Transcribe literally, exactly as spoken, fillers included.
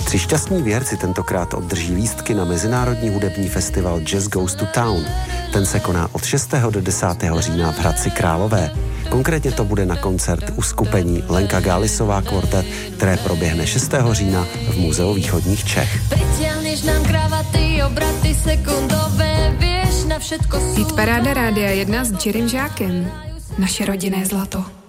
Tři šťastní věrci tentokrát obdrží lístky na mezinárodní hudební festival Jazz Goes to Town. Ten se koná od šestého do desátého října v Hradci Králové. Konkrétně to bude na koncert uskupení Lenka Gálisová kvartet, které proběhne šestého října v Muzeu východních Čech. Hitparáda Rádia jedna s Jerrym Žákem. Naše rodinné zlato.